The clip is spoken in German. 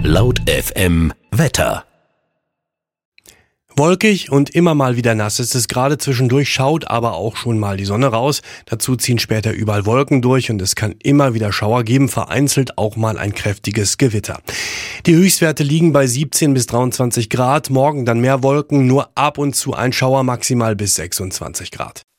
Laut FM Wetter. Wolkig und immer mal wieder nass ist es gerade, zwischendurch schaut aber auch schon mal die Sonne raus. Dazu ziehen später überall Wolken durch und es kann immer wieder Schauer geben, vereinzelt auch mal ein kräftiges Gewitter. Die Höchstwerte liegen bei 17 bis 23 Grad, morgen dann mehr Wolken, nur ab und zu ein Schauer, maximal bis 26 Grad.